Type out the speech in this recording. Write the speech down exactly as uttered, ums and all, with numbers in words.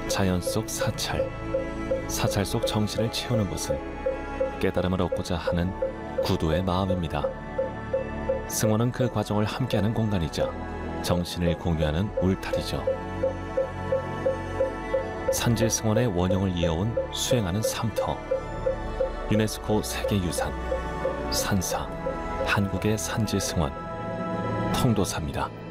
자연 속 사찰, 사찰 속 정신을 채우는 곳은 깨달음을 얻고자 하는 구도의 마음입니다. 승원은 그 과정을 함께하는 공간이자 정신을 공유하는 울타리죠. 산지승원의 원형을 이어온 수행하는 삼터, 유네스코 세계유산, 산사, 한국의 산지승원, 통도사입니다.